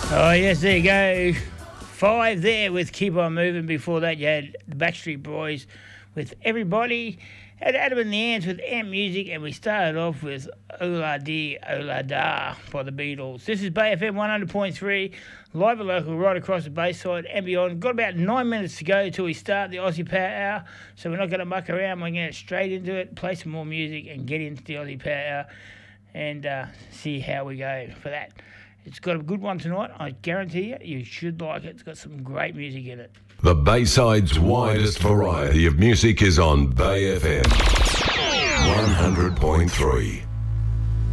Oh, yes, there you go. 5 there with Keep On Moving. Before that, you had the Backstreet Boys with Everybody. Had Adam and the Ants with Amp Music, and we started off with Ola Dee Ola Da by the Beatles. This is Bay FM 100.3, live and local right across the Bayside and beyond. Got about 9 minutes to go till we start the Aussie Power Hour, so we're not going to muck around. We're going to get straight into it, play some more music, and get into the Aussie Power Hour and see how we go for that. It's got a good one tonight. I guarantee you, you should like it. It's got some great music in it. The Bayside's widest variety of music is on Bay FM 100.3.